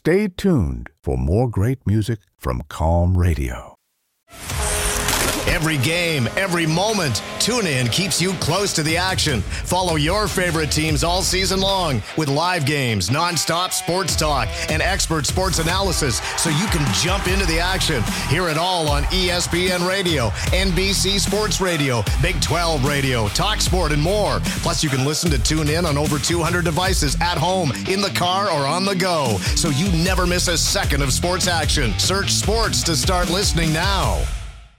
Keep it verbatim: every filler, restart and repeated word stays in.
Stay tuned for more great music from Calm Radio. Every game, every moment, TuneIn keeps you close to the action. Follow your favorite teams all season long with live games, nonstop sports talk, and expert sports analysis so you can jump into the action. Hear it all on E S P N Radio, N B C Sports Radio, Big twelve Radio, TalkSport, and more. Plus, you can listen to TuneIn on over two hundred devices at home, in the car, or on the go, so you never miss a second of sports action. Search sports to start listening now.